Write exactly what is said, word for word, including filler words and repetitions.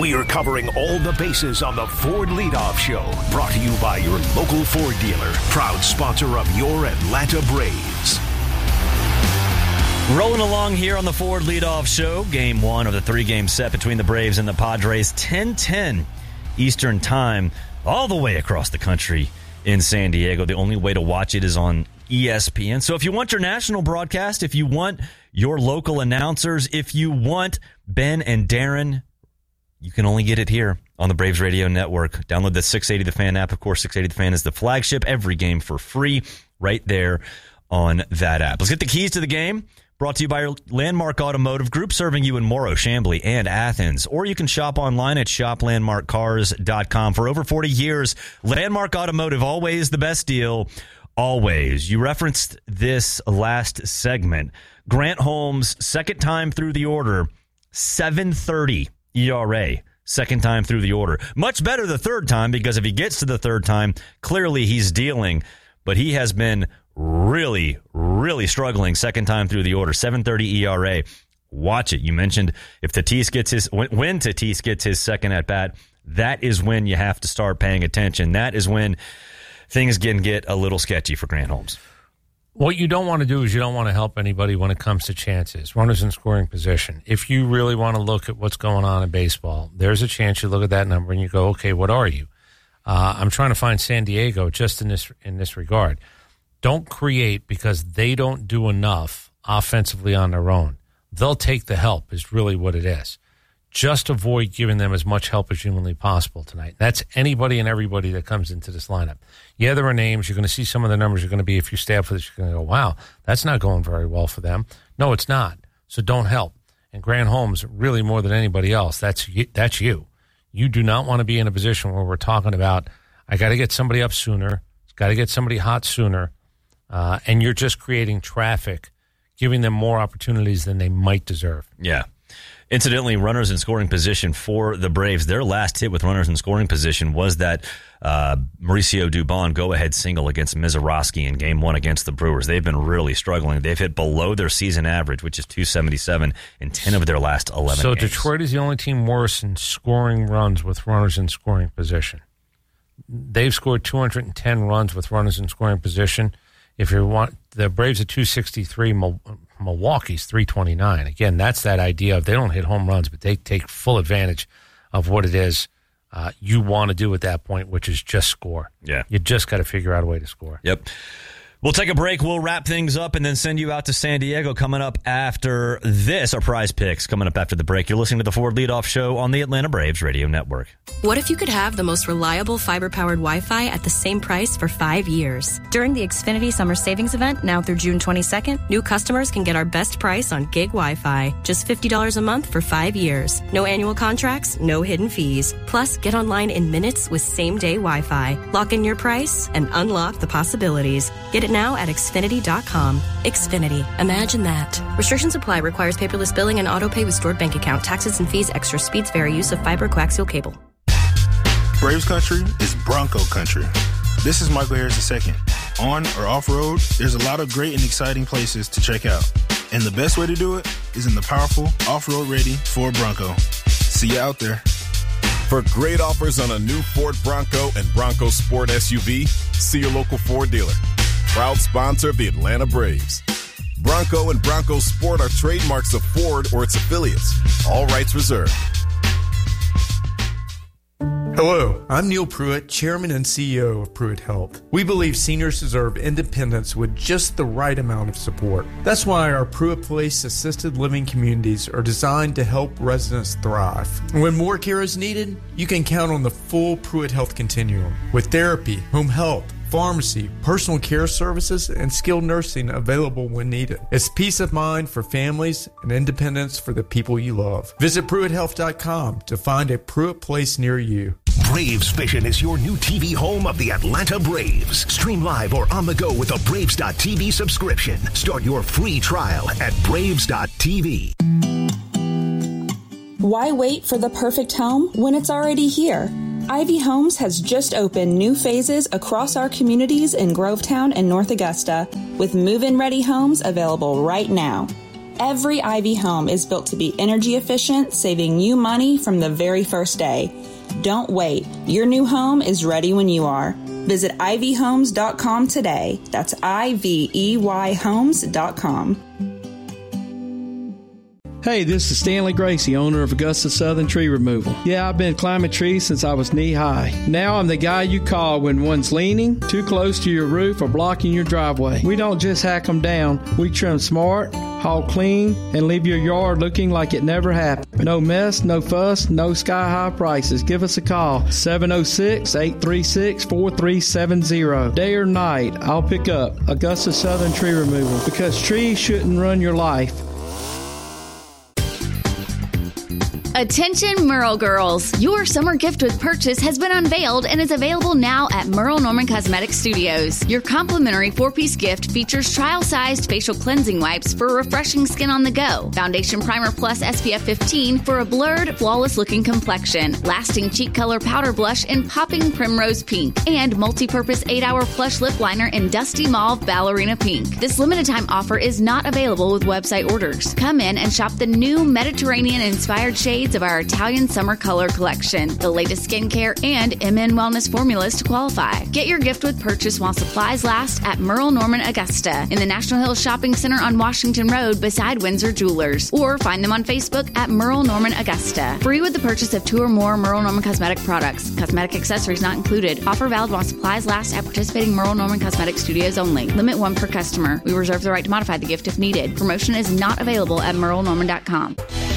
We're covering all the bases on the Ford Leadoff Show, brought to you by your local Ford dealer, proud sponsor of your Atlanta Braves. Rolling along here on the Ford Leadoff Show, game one of the three-game set between the Braves and the Padres, ten ten Eastern Time, all the way across the country in San Diego. The only way to watch it is on E S P N. So if you want your national broadcast, if you want your local announcers, if you want Ben and Darren, you can only get it here on the Braves Radio Network. Download the six eighty The Fan app. Of course, six eighty The Fan is the flagship. Every game for free right there on that app. Let's get the keys to the game. Brought to you by your Landmark Automotive Group, serving you in Morrow, Chamblee, and Athens. Or you can shop online at shop landmark cars dot com. For over forty years, Landmark Automotive, always the best deal, always. You referenced this last segment. Grant Holmes, second time through the order, seven thirty E R A. Second time through the order. Much better the third time, because if he gets to the third time, clearly he's dealing. But he has been really, really struggling second time through the order. seven thirty E R A. Watch it. You mentioned if Tatis gets his, when Tatis gets his second at bat, that is when you have to start paying attention. That is when things can get a little sketchy for Grant Holmes. What you don't want to do is you don't want to help anybody when it comes to chances, runners in scoring position. If you really want to look at what's going on in baseball, there's a chance you look at that number and you go, okay, what are you? Uh, I'm trying to find San Diego just in this in this regard. Don't create because they don't do enough offensively on their own. They'll take the help is really what it is. Just avoid giving them as much help as humanly possible tonight. That's anybody and everybody that comes into this lineup. Yeah, there are names. You're going to see some of the numbers. You're going to be, if you stab for this, you're going to go, wow, that's not going very well for them. No, it's not. So don't help. And Grant Holmes, really more than anybody else, that's you, that's you. You do not want to be in a position where we're talking about, I got to get somebody up sooner, got to get somebody hot sooner, uh, and you're just creating traffic, giving them more opportunities than they might deserve. Yeah. Incidentally, runners in scoring position for the Braves, their last hit with runners in scoring position was that uh, Mauricio Dubon go-ahead single against Mizorowski in game one against the Brewers. They've been really struggling. They've hit below their season average, which is two seventy-seven in ten of their last eleven so games. Detroit is the only team worse in scoring runs with runners in scoring position. They've scored two hundred ten runs with runners in scoring position. If you want, the Braves are two sixty-three, Milwaukee's three twenty-nine. Again, that's that idea of they don't hit home runs, but they take full advantage of what it is uh, you want to do at that point, which is just score. Yeah. You just got to figure out a way to score. Yep. We'll take a break. We'll wrap things up and then send you out to San Diego coming up after this. Our prize picks coming up after the break. You're listening to the Ford Leadoff Show on the Atlanta Braves Radio Network. What if you could have the most reliable fiber-powered Wi-Fi at the same price for five years? During the Xfinity Summer Savings Event, now through June twenty-second, new customers can get our best price on gig Wi-Fi. Just fifty dollars a month for five years. No annual contracts, no hidden fees. Plus, get online in minutes with same-day Wi-Fi. Lock in your price and unlock the possibilities. Get it now at Xfinity dot com. Xfinity. Imagine that. Restrictions apply. Requires paperless billing and auto pay with stored bank account. Taxes and fees. Extra speeds vary. Use of fiber coaxial cable. Braves country is Bronco country. This is Michael Harris the second. On or off-road, there's a lot of great and exciting places to check out. And the best way to do it is in the powerful, off-road ready Ford Bronco. See you out there. For great offers on a new Ford Bronco and Bronco Sport S U V, see your local Ford dealer. Proud sponsor of the Atlanta Braves. Bronco and Bronco Sport are trademarks of Ford or its affiliates. All rights reserved. Hello, I'm Neil Pruitt, Chairman and C E O of Pruitt Health. We believe seniors deserve independence with just the right amount of support. That's why our Pruitt Place assisted living communities are designed to help residents thrive. When more care is needed, you can count on the full Pruitt Health continuum with therapy, home health, pharmacy, personal care services, and skilled nursing available when needed. It's peace of mind for families and independence for the people you love. Visit Pruitt Health dot com to find a Pruitt Place near you. Braves Vision is your new T V home of the Atlanta Braves. Stream live or on the go with a Braves dot T V subscription. Start your free trial at Braves dot T V. Why wait for the perfect home when it's already here? Ivy Homes has just opened new phases across our communities in Grovetown and North Augusta with move-in ready homes available right now. Every Ivy home is built to be energy efficient, saving you money from the very first day. Don't wait. Your new home is ready when you are. Visit ivy homes dot com today. That's I V E Y homes dot com. Hey, this is Stanley Gracie, owner of Augusta Southern Tree Removal. Yeah, I've been climbing trees since I was knee-high. Now I'm the guy you call when one's leaning, too close to your roof, or blocking your driveway. We don't just hack them down. We trim smart, haul clean, and leave your yard looking like it never happened. No mess, no fuss, no sky-high prices. Give us a call, seven oh six, eight three six, four three seven zero. Day or night, I'll pick up. Augusta Southern Tree Removal, because trees shouldn't run your life. Attention Merle girls! Your summer gift with purchase has been unveiled and is available now at Merle Norman Cosmetic Studios. Your complimentary four-piece gift features trial-sized facial cleansing wipes for refreshing skin on the go, Foundation Primer Plus S P F fifteen for a blurred, flawless-looking complexion, lasting cheek color powder blush in popping primrose pink, and multi-purpose eight-hour plush lip liner in dusty mauve ballerina pink. This limited-time offer is not available with website orders. Come in and shop the new Mediterranean-inspired shades of our Italian summer color collection, the latest skincare and M N wellness formulas to qualify. Get your gift with purchase while supplies last at Merle Norman Augusta in the National Hills Shopping Center on Washington Road beside Windsor Jewelers, or find them on Facebook at Merle Norman Augusta. Free with the purchase of two or more Merle Norman cosmetic products. Cosmetic accessories not included. Offer valid while supplies last at participating Merle Norman Cosmetic Studios only. Limit one per customer. We reserve the right to modify the gift if needed. Promotion is not available at merle norman dot com.